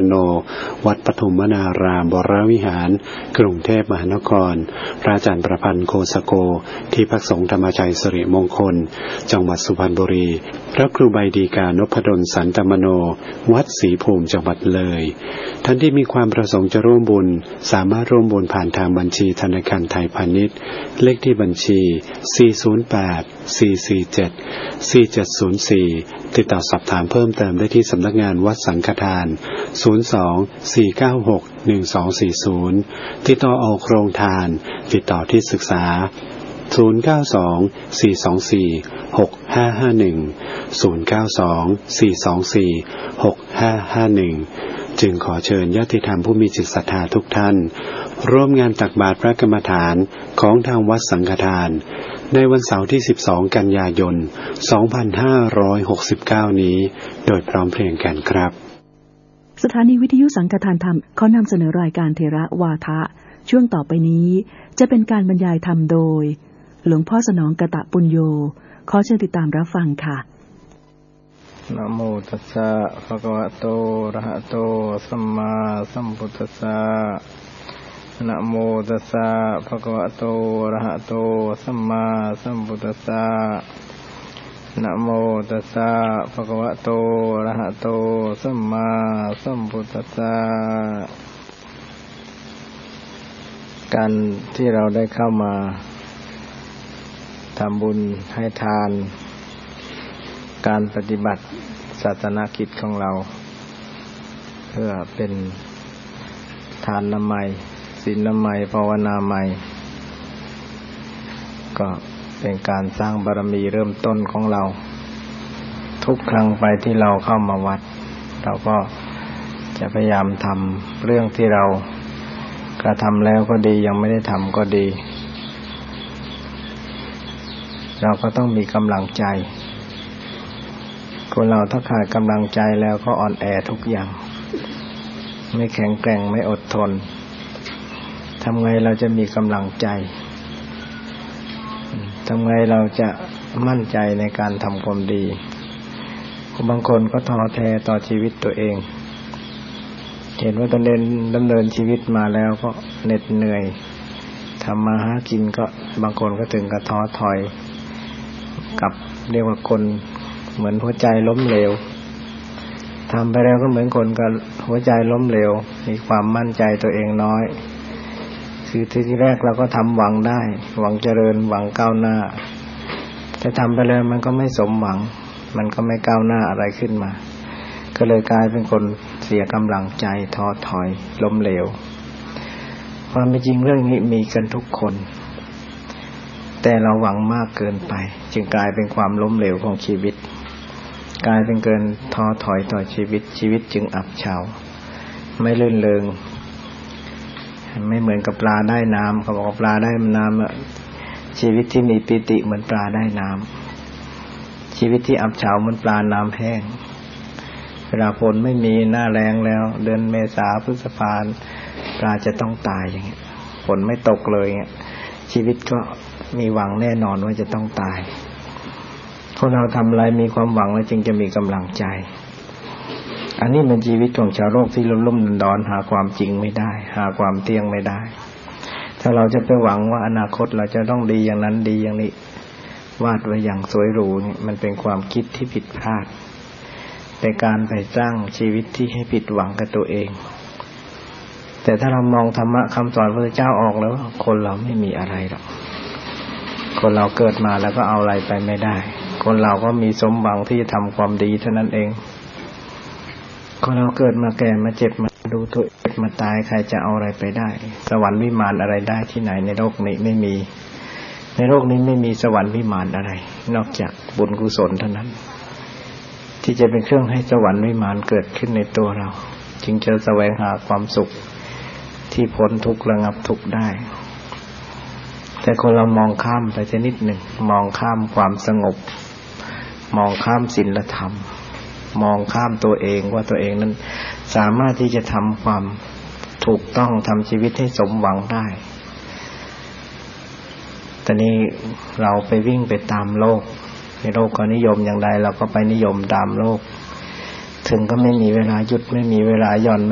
โนวัดปฐุมวนารามวรวิหารกรุงเทพมหานครพระอาจารย์ประพันธ์โคสโกที่พักสงฆ์ธรรมชัยสิริมงคลจังหวัดสุพรรณบุรีพระครูใบดีกานพดลสันตมโนวัดศรีภูมิจังหวัดเลยท่านที่มีความประสงค์จะร่วมบุญสามารถร่วมบุญผ่านทางบัญชีธนาคารไทยพาณิชย์เลขที่บัญชี408-447-4704ติดต่อสอบถามเพิ่มเติมได้ที่สำนักงานวัดสังฆทาน02-496-1240ติดต่อออกโรงทานติดต่อที่ศึกษา092-424-6551 จึงขอเชิญญาติธรรมผู้มีจิตศรัทธาทุกท่านร่วมงานตักบาตรพระกรรมฐานของทางวัดสังฆทานในวันเสาร์ที่12กันยายน2569นี้โดยพร้อมเพรียงกันครับสถานีวิทยุสังฆทานธรรมขอนำเสนอรายการเทระวาทะช่วงต่อไปนี้จะเป็นการบรรยายธรรมโดยหลวงพ่อสนองกตปุญโญขอเชิญติดตามรับฟังค่ะนะโมตัสสะภะคะวะโตอะระหะโตสัมมาสัมพุทธัสสะนะโมตัสสะภะคะวะโตอะระหะโตสัมมาสัมพุทธัสสะนะโมตัสสะภะคะวะโตอะระหะโตสัมมาสัมพุทธัสสะการที่เราได้เข้ามาทำบุญให้ทานการปฏิบัติศาสนกิจของเราเพื่อเป็นทานนามัยศีลนามัยภาวนามัยก็เป็นการสร้างบารมีเริ่มต้นของเราทุกครั้งไปที่เราเข้ามาวัดเราก็จะพยายามทำเรื่องที่เรากระทำแล้วก็ดียังไม่ได้ทำก็ดีเราก็ต้องมีกำลังใจคนเราถ้าขาดกำลังใจแล้วก็อ่อนแอทุกอย่างไม่แข็งแกร่งไม่อดทนทำไงเราจะมีกำลังใจทำไงเราจะมั่นใจในการทำความดีบางคนก็ท้อแท้ต่อชีวิตตัวเองเห็นว่าดำเนินชีวิตมาแล้วก็เหน็ดเหนื่อยทำมาหากินก็บางคนก็ถึงกับท้อถอยกับเรียกว่าคนเหมือนหัวใจล้มเหลวทำไปแล้วก็เหมือนคนกับหัวใจล้มเหลวมีความมั่นใจตัวเองน้อยคือทีแรกเราก็ทำหวังได้หวังเจริญหวังก้าวหน้าแต่ทำไปแล้วมันก็ไม่สมหวังมันก็ไม่ก้าวหน้าอะไรขึ้นมาก็เลยกลายเป็นคนเสียกำลังใจท้อถอยล้มเหลวความเป็นจริงเรื่องนี้มีกันทุกคนแต่เราหวังมากเกินไปจึงกลายเป็นความล้มเหลวของชีวิตกลายเป็นเกินท้อถอยต่อชีวิตจึงอับเฉาไม่ลื่นเริงไม่เหมือนกับปลาได้น้ำเขาบอกว่าปลาได้น้ำชีวิตที่มีปิติเหมือนปลาได้น้ำชีวิตที่อับเฉาเหมือนปลาน้ำแห้งเวลาฝนไม่มีหน้าแล้งแล้วเดือนเมษาพฤษภาคมปลาจะต้องตายอย่างเงี้ยฝนไม่ตกเลยเงี้ยชีวิตก็มีหวังแน่นอนว่าจะต้องตายพวกเราทำอะไรมีความหวังแล้วจึงจะมีกำลังใจอันนี้เป็นชีวิตของชาวโลกที่ลุ่มๆดอนหาความจริงไม่ได้หาความเที่ยงไม่ได้ถ้าเราจะไปหวังว่าอนาคตเราจะต้องดีอย่างนั้นดีอย่างนี้วาดไว้อย่างสวยหรูนี่มันเป็นความคิดที่ผิดพลาดในการไปสร้างชีวิตที่ให้ผิดหวังกับตัวเองแต่ถ้าเรามองธรรมะคำสอนพระเจ้าออกแล้วคนเราไม่มีอะไรหรอกคนเราเกิดมาแล้วก็เอาอะไรไปไม่ได้คนเราก็มีสมหวังที่จะทำความดีเท่านั้นเองคนเราเกิดมาแก่มาเจ็บมาดูตัวเองมาตายใครจะเอาอะไรไปได้สวรรค์วิมานอะไรได้ที่ไหนในโลกนี้ไม่มีในโลกนี้ไม่มีสวรรค์วิมานอะไรนอกจากบุญกุศลเท่านั้นที่จะเป็นเครื่องให้สวรรค์วิมานเกิดขึ้นในตัวเราจึงจะแสวงหาความสุขที่พ้นทุกข์ระงับทุกข์ได้แต่คนเรามองข้ามไปชนิดหนึ่งมองข้ามความสงบมองข้ามศีลธรรมมองข้ามตัวเองว่าตัวเองนั้นสามารถที่จะทำความถูกต้องทำชีวิตให้สมหวังได้แต่นี้เราไปวิ่งไปตามโลกในโลกก็นิยมอย่างใดเราก็ไปนิยมตามโลกถึงก็ไม่มีเวลาหยุดไม่มีเวลาหย่อน